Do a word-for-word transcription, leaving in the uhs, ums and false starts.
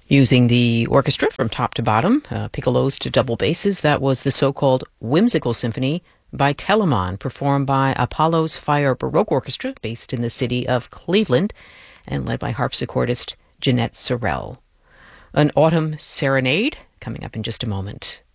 Using the orchestra from top to bottom, uh, piccolos to double basses, that was the so-called Whimsical Symphony by Telemann, performed by Apollo's Fire Baroque Orchestra, based in the city of Cleveland, and led by harpsichordist Jeanette Sorrell. An autumn serenade, coming up in just a moment.